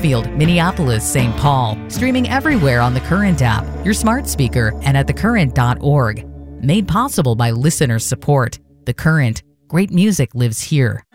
Northfield, Minneapolis, St. Paul. Streaming everywhere on the Current app, your smart speaker, and at thecurrent.org. Made possible by listener support. The Current. Great music lives here.